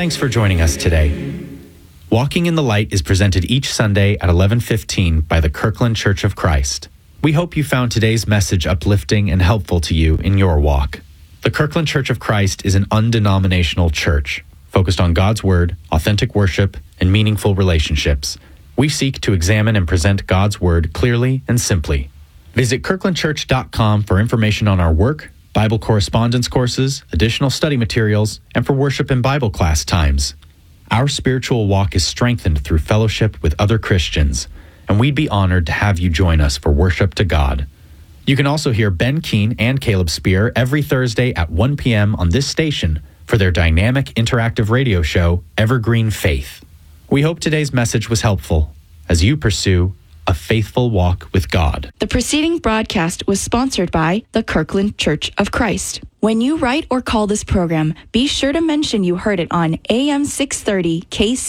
Thanks for joining us today. Walking in the Light is presented each Sunday at 11:15 by the Kirkland Church of Christ. We hope you found today's message uplifting and helpful to you in your walk. The Kirkland Church of Christ is an undenominational church focused on God's Word, authentic worship, and meaningful relationships. We seek to examine and present God's Word clearly and simply. Visit kirklandchurch.com for information on our work, Bible correspondence courses, additional study materials, and for worship and Bible class times. Our spiritual walk is strengthened through fellowship with other Christians, and we'd be honored to have you join us for worship to God. You can also hear Ben Keene and Caleb Spear every Thursday at 1 p.m. on this station for their dynamic interactive radio show, Evergreen Faith. We hope today's message was helpful as you pursue a faithful walk with God. The preceding broadcast was sponsored by the Kirkland Church of Christ. When you write or call this program, be sure to mention you heard it on AM 630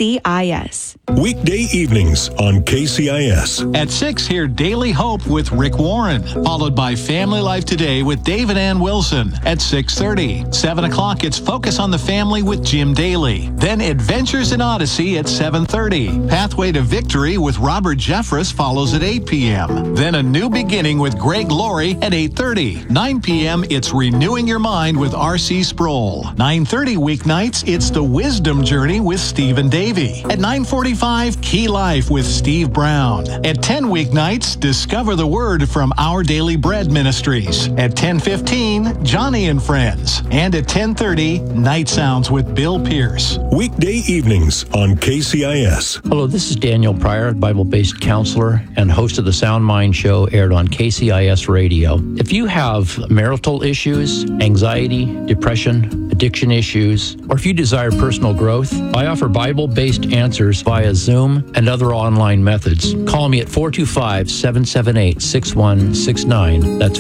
KCIS. Weekday evenings on KCIS. At 6, hear Daily Hope with Rick Warren, followed by Family Life Today with David Ann Wilson at 6:30. 7 o'clock, it's Focus on the Family with Jim Daly. Then Adventures in Odyssey at 7:30. Pathway to Victory with Robert Jeffress follows at 8 p.m. Then A New Beginning with Greg Laurie at 8:30. 9 p.m., it's Renewing Your Mind with R.C. Sproul. 9:30 weeknights, it's The Wisdom Journey with Stephen Davey. At 9:45, Key Life with Steve Brown. At 10 weeknights, Discover the Word from Our Daily Bread Ministries. At 10:15, Johnny and Friends. And at 10:30, Night Sounds with Bill Pierce. Weekday evenings on KCIS. Hello, this is Daniel Pryor, Bible-based counselor and host of the Sound Mind Show, aired on KCIS Radio. If you have marital issues, anxiety, depression, addiction issues, or if you desire personal growth, I offer Bible-based answers via Zoom and other online methods. Call me at 425-778-6169. That's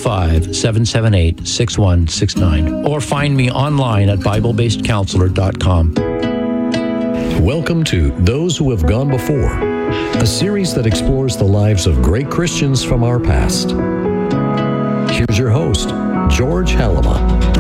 425-778-6169. Or find me online at BibleBasedCounselor.com. Welcome to Those Who Have Gone Before, a series that explores the lives of great Christians from our past. Here's your host, George Halama.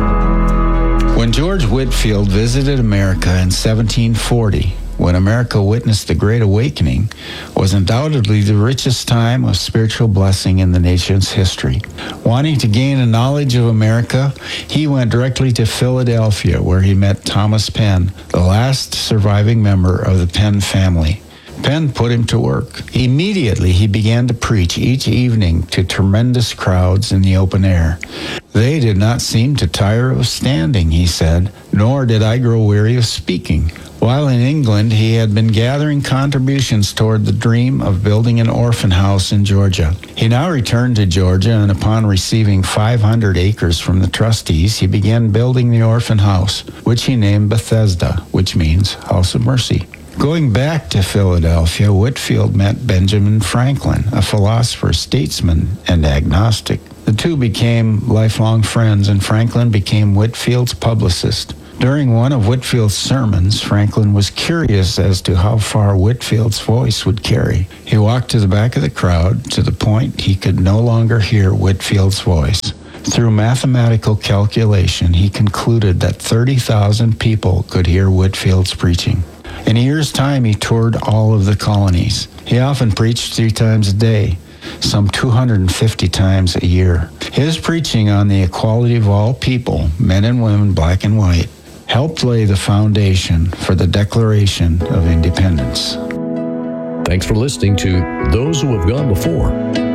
When George Whitefield visited America in 1740, when America witnessed the Great Awakening, was undoubtedly the richest time of spiritual blessing in the nation's history. Wanting to gain a knowledge of America, he went directly to Philadelphia, where he met Thomas Penn, the last surviving member of the Penn family. Penn put him to work. Immediately, he began to preach each evening to tremendous crowds in the open air. They did not seem to tire of standing, he said, nor did I grow weary of speaking. While in England, he had been gathering contributions toward the dream of building an orphan house in Georgia. He now returned to Georgia, and upon receiving 500 acres from the trustees, he began building the orphan house, which he named Bethesda, which means House of Mercy. Going back to Philadelphia, Whitefield met Benjamin Franklin, a philosopher, statesman, and agnostic. The two became lifelong friends, and Franklin became Whitefield's publicist. During one of Whitefield's sermons, Franklin was curious as to how far Whitefield's voice would carry. He walked to the back of the crowd to the point he could no longer hear Whitefield's voice. Through mathematical calculation, he concluded that 30,000 people could hear Whitefield's preaching. In a year's time, he toured all of the colonies. He often preached 3 times a day, some 250 times a year. His preaching on the equality of all people, men and women, black and white, helped lay the foundation for the Declaration of Independence. Thanks for listening to Those Who Have Gone Before.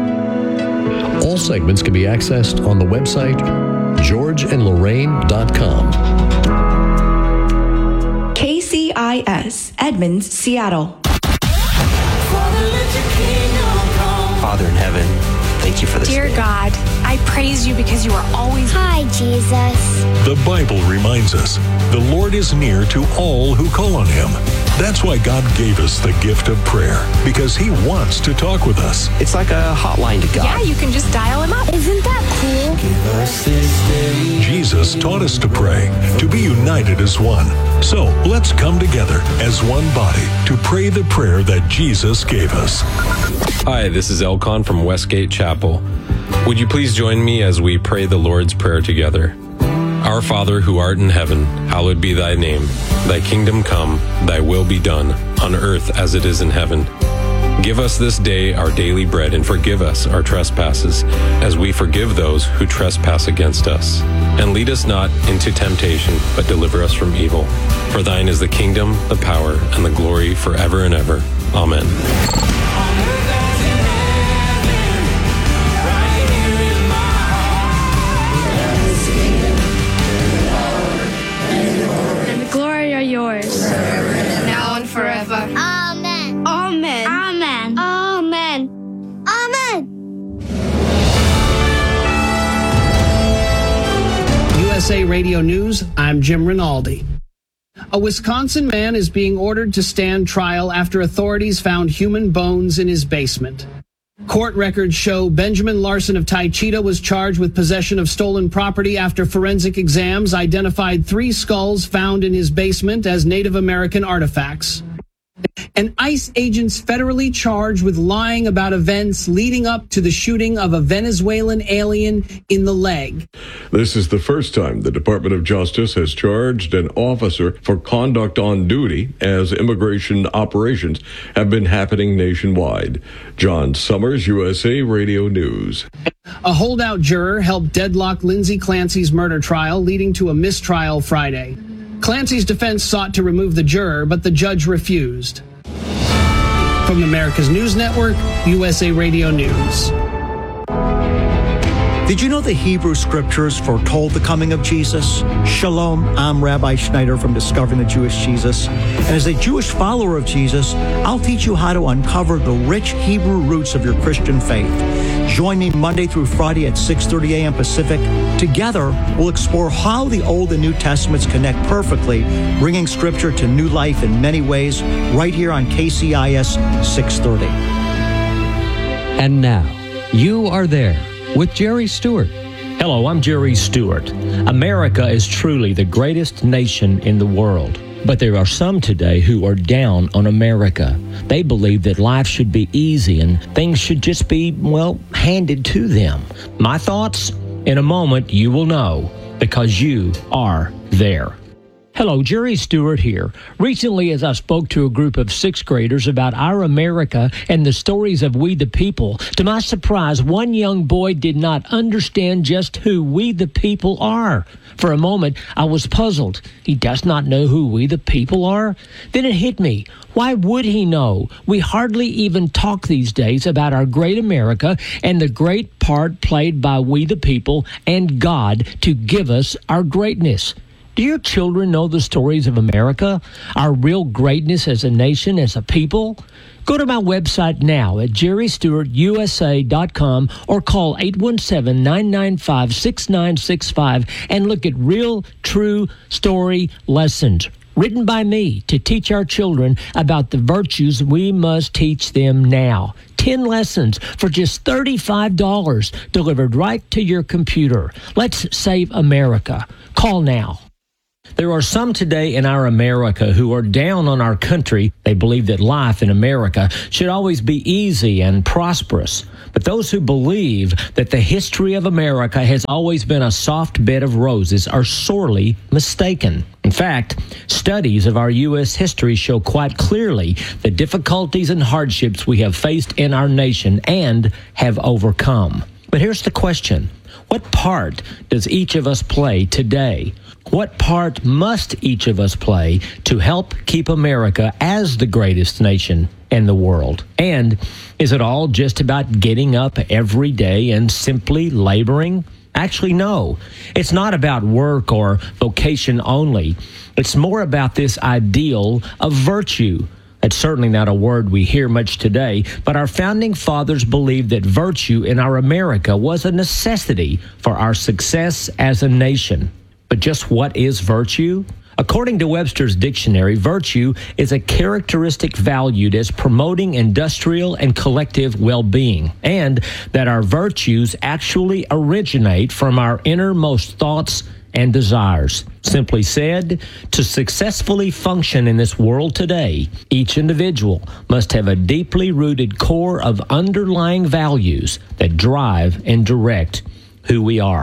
All segments can be accessed on the website georgeandlorraine.com. KCIS, Edmonds, Seattle. Father in heaven, thank you for this Dear day. God, I praise you because you are always... Hi, Jesus. The Bible reminds us the Lord is near to all who call on Him. That's why God gave us the gift of prayer, because He wants to talk with us. It's like a hotline to God. Yeah, you can just dial him up. Isn't that cool? Give us this day. Jesus taught us to pray, to be united as one. So let's come together as one body to pray the prayer that Jesus gave us. Hi, this is Elcon from Westgate Chapel. Would you please join me as we pray the Lord's Prayer together? Our Father who art in heaven, hallowed be thy name. Thy kingdom come, thy will be done, on earth as it is in heaven. Give us this day our daily bread, and forgive us our trespasses, as we forgive those who trespass against us. And lead us not into temptation, but deliver us from evil. For thine is the kingdom, the power, and the glory forever and ever. Amen. And the glory are yours. Now and forever. Amen. Amen. Amen. Amen. Amen. USA Radio News, I'm Jim Rinaldi. A Wisconsin man is being ordered to stand trial after authorities found human bones in his basement. Court records show Benjamin Larson of Taycheedah was charged with possession of stolen property after forensic exams identified 3 skulls found in his basement as Native American artifacts. And ICE agents federally charged with lying about events leading up to the shooting of a Venezuelan alien in the leg. This is the first time the Department of Justice has charged an officer for conduct on duty as immigration operations have been happening nationwide. John Summers, USA Radio News. A holdout juror helped deadlock Lindsay Clancy's murder trial, leading to a mistrial Friday. Clancy's defense sought to remove the juror, but the judge refused. From America's News Network, USA Radio News. Did you know the Hebrew Scriptures foretold the coming of Jesus? Shalom, I'm Rabbi Schneider from Discovering the Jewish Jesus. And as a Jewish follower of Jesus, I'll teach you how to uncover the rich Hebrew roots of your Christian faith. Join me Monday through Friday at 6:30 a.m. Pacific. Together, we'll explore how the Old and New Testaments connect perfectly, bringing Scripture to new life in many ways, right here on KCIS 630. And now, You Are There with Jerry Stewart. Hello, I'm Jerry Stewart. America is truly the greatest nation in the world. But there are some today who are down on America. They believe that life should be easy and things should just be, handed to them. My thoughts? In a moment, you will know, because you are there. Hello, Jerry Stewart here. Recently, as I spoke to a group of 6th graders about our America and the stories of We the People, to my surprise, one young boy did not understand just who We the People are. For a moment, I was puzzled. He does not know who We the People are? Then it hit me. Why would he know? We hardly even talk these days about our great America and the great part played by We the People and God to give us our greatness. Do your children know the stories of America, our real greatness as a nation, as a people? Go to my website now at jerrystewartusa.com or call 817-995-6965 and look at real, true story lessons written by me to teach our children about the virtues we must teach them now. 10 lessons for just $35 delivered right to your computer. Let's save America. Call now. There are some today in our America who are down on our country. They believe that life in America should always be easy and prosperous. But those who believe that the history of America has always been a soft bed of roses are sorely mistaken. In fact, studies of our U.S. history show quite clearly the difficulties and hardships we have faced in our nation and have overcome. But here's the question. What part does each of us play today? What part must each of us play to help keep America as the greatest nation in the world? And is it all just about getting up every day and simply laboring? Actually, no. It's not about work or vocation only. It's more about this ideal of virtue. It's certainly not a word we hear much today, but our founding fathers believed that virtue in our America was a necessity for our success as a nation. But just what is virtue? According to Webster's dictionary, virtue is a characteristic valued as promoting industrial and collective well-being, and that our virtues actually originate from our innermost thoughts and desires. Simply said, to successfully function in this world today, each individual must have a deeply rooted core of underlying values that drive and direct who we are.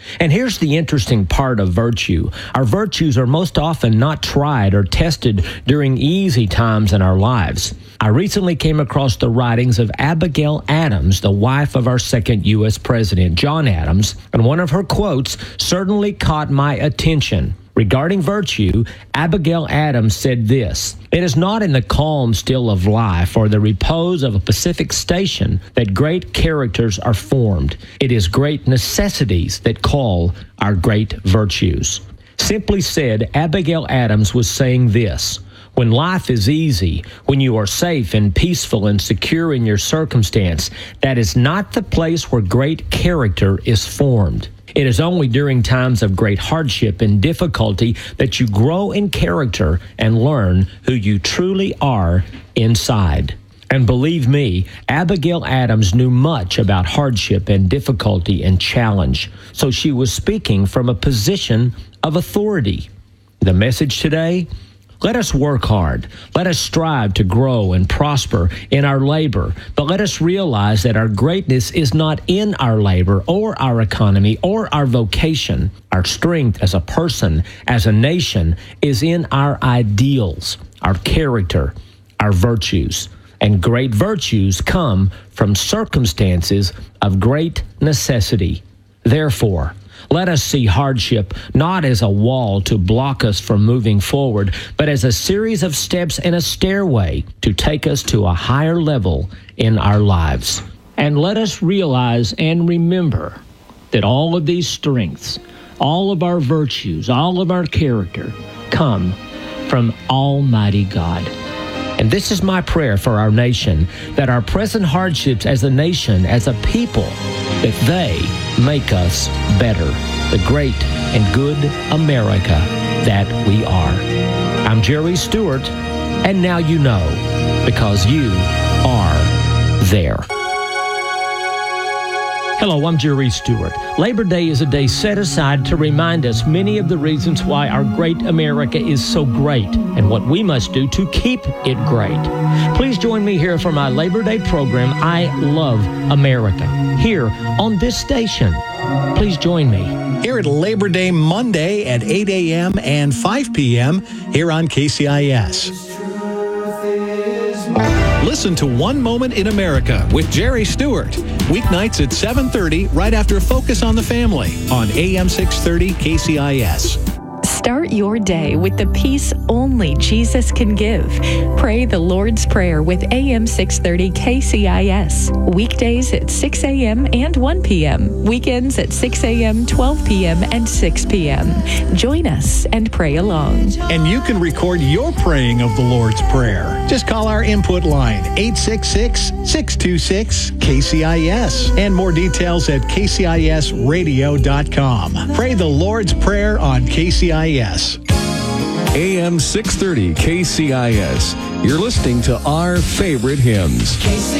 And here's the interesting part of virtue. Our virtues are most often not tried or tested during easy times in our lives. I recently came across the writings of Abigail Adams, the wife of our second U.S. President, John Adams, and one of her quotes certainly caught my attention. Regarding virtue, Abigail Adams said this: "It is not in the calm still of life or the repose of a Pacific station that great characters are formed. It is great necessities that call our great virtues." Simply said, Abigail Adams was saying this: when life is easy, when you are safe and peaceful and secure in your circumstance, that is not the place where great character is formed. It is only during times of great hardship and difficulty that you grow in character and learn who you truly are inside. And believe me, Abigail Adams knew much about hardship and difficulty and challenge, so she was speaking from a position of authority. The message today: let us work hard. Let us strive to grow and prosper in our labor. But let us realize that our greatness is not in our labor or our economy or our vocation. Our strength as a person, as a nation, is in our ideals, our character, our virtues. And great virtues come from circumstances of great necessity. Therefore, let us see hardship not as a wall to block us from moving forward, but as a series of steps and a stairway to take us to a higher level in our lives. And let us realize and remember that all of these strengths, all of our virtues, all of our character come from Almighty God. And this is my prayer for our nation, that our present hardships as a nation, as a people, that they make us better, the great and good America that we are. I'm Jerry Stewart, and now you know, because you are there. Hello, I'm Jerry Stewart. Labor Day is a day set aside to remind us many of the reasons why our great America is so great and what we must do to keep it great. Please join me here for my Labor Day program, I Love America, here on this station. Please join me. Here at Labor Day Monday at 8 a.m. and 5 p.m. here on KCIS. Listen to One Moment in America with Jerry Stewart. Weeknights at 7:30 right after Focus on the Family on AM 630 KCIS. Start your day with the peace only Jesus can give. Pray the Lord's Prayer with AM 630 KCIS. Weekdays at 6 a.m. and 1 p.m. Weekends at 6 a.m., 12 p.m., and 6 p.m. Join us and pray along. And you can record your praying of the Lord's Prayer. Just call our input line, 866-626-KCIS. And more details at kcisradio.com. Pray the Lord's Prayer on KCIS. AM 630 KCIS. You're listening to our favorite hymns.